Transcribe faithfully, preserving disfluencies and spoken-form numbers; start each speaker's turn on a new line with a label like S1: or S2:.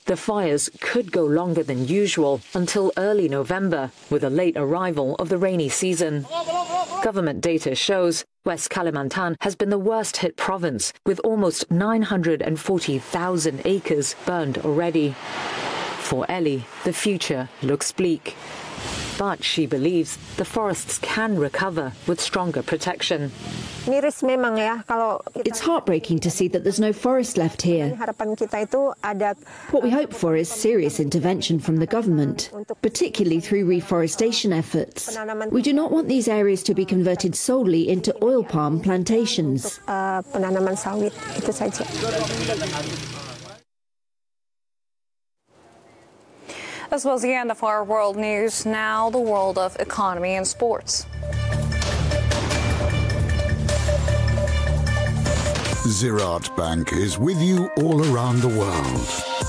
S1: The fires could go longer than usual until early November, with a late arrival of the rainy season. Government data shows West Kalimantan has been the worst hit province, with almost nine hundred forty thousand acres burned already. For Ellie, the future looks bleak. But she believes the forests can recover with stronger protection.
S2: It's heartbreaking to see that there's no forest left here. What we hope for is serious intervention from the government, particularly through reforestation efforts. We do not want these areas to be converted solely into oil palm plantations.
S3: This was the end of our world news. Now the world of economy and sports.
S4: Ziraat Bank is with you all around the world.